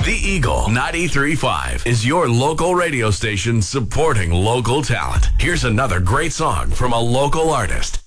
The Eagle 93.5 is your local radio station supporting local talent. Here's another great song from a local artist.